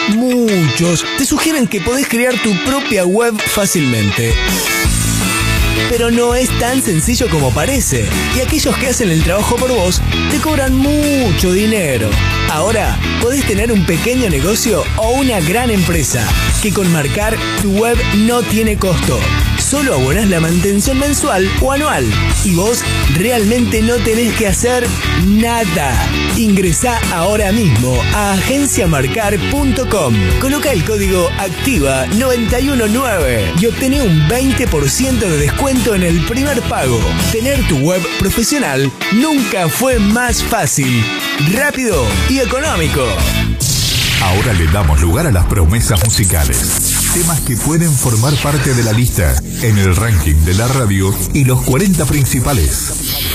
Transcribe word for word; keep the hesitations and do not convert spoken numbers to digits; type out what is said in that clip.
muchos, te sugieren que podés crear tu propia web fácilmente. Pero no es tan sencillo como parece, y aquellos que hacen el trabajo por vos te cobran mucho dinero. Ahora podés tener un pequeño negocio o una gran empresa, que con Marcar tu web no tiene costo. Solo abonás la mantención mensual o anual, y vos realmente no tenés que hacer nada. Ingresá ahora mismo a agencia marcar punto com, coloca el código activa noventa y uno nueve y obtené un veinte por ciento de descuento en el primer pago. Tener tu web profesional nunca fue más fácil, rápido y económico. Ahora le damos lugar a las promesas musicales. Temas que pueden formar parte de la lista en el ranking de la radio y los cuarenta principales.